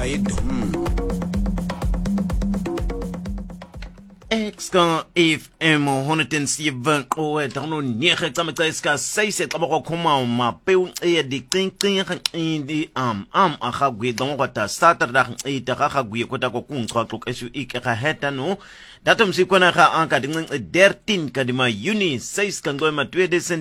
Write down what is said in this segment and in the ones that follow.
Exka FM 107 qoe dano nege tsameka iska 6 xa go khoma mapeu e di qingqing di aga gwe dong go ta Saturday e ta ga gwe ko ta go kunqwa xo esu ikega heta no data msikwana ga anka ding 13 ka di ma Juni 6 kan go ma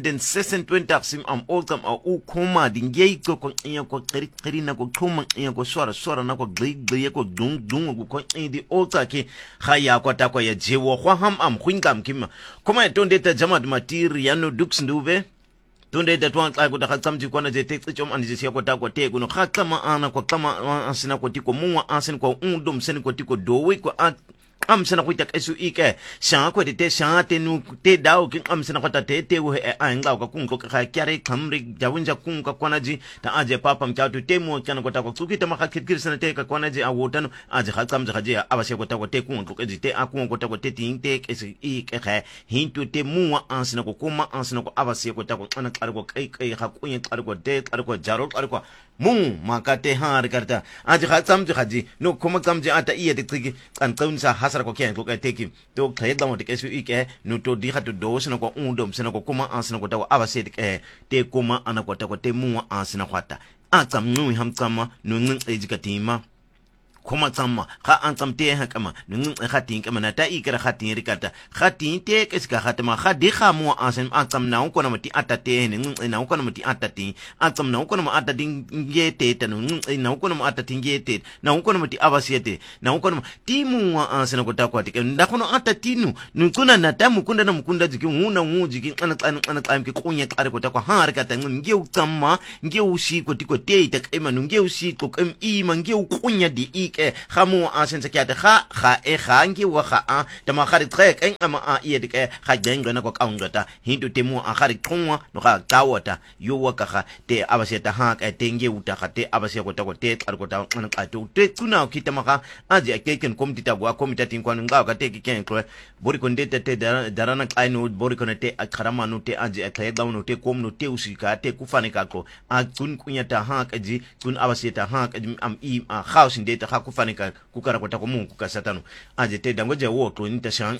2026 sim oltam u khoma dinge ko ko qiri na ko khoma ko swara na ko gli ko dung ko di olta ke ga ya ko ta ko ya jewo kwa ham khwingam kima kuma tonde ta jamad matiri yano dux ndube tonde ta twang xa ko ta tsamji kwana je te tsom anje se ko ta ko te kuno kha kama ana ko kama asina ko tiko muwa asin ko undum sen ko tiko dowe ko amsana kuita esu ike shanga ko te shanga te nu te dao kin amsana ko ta te wo nga ko kun ko ka kyare kamri jawunja kun ka kwanaji ta aje papa mchatu te mo kana ko ta ko tsukita maka kirkir te ka kwanaji a wotano aje ka kamja kaje abashe ko ta ko te kun ko te akun ko ta ko te tin te esu ike ka hintu te muwa ansina ko kuma ansina ko abashe ko ta ko ana kar ko kai ha kunye kar ko te kar ko jaro kar ko mu makate har karta aje ka kamja kaje no kuma kamja ata iya te tsiki kan kaunsa hasara ko kyan ko ka teki to kay da mo te kesu ike no to di hatu do sina ko undom sina ko kuma ansina ko tawo abase te kuma ana ko ta ko te mu ansina kwata atsam nu ham tsama no ngin ejikatima kuma tsamma ka an tsamte ha kama nun khatin kama na ta ikra khatin rikata khatin te keska khatma khadi khamu asen atsam na ko na mati atate ne na ko na mati atati atsam na ko na atati ngete ta nun na ko na atati ngete na ko na mati abasiete na ko na timu asen ko ta ko atike nda ko na atati nu nun kuna na tamu kunda na mukunda jiki huna jiki ana ki kunya kare ko ta ko ha rikata ngeu tsamma ngeu shi ko tiko te ta kema ngeu shi ko kem I mangeu kunya di ke khamu asen sakiate kha ngi wa kha ta ma khari trek en ama a ye de ke kha jenga na ko kaungata hindu temu a khari tongwa no kha tawata yo wa kha te abaseta ha ka te nge uta kha te abase ko ta ko te ar ko ta an ka te kuna kita ma kha aje ke ken komita gwa komita tin kwanu nga ka te ke ken ko bori ko ndete te darana kaino bori ko te akharama no te aje ka da no te kom no te usika te kufane ka ko a kun kunya ta ha ka ji kun abaseta ha ka am I a house ndete kufanika kukara kwa tako mungu kasatano aje te dangoje woto nita shan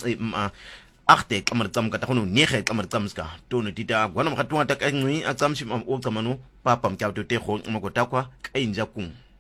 achte kamar tsam ka takono nehe kamar tsamska to no tita gwana makatwa ta kai ni atsamshi am o tamano papa mkauto te kho makota kwa kainja kun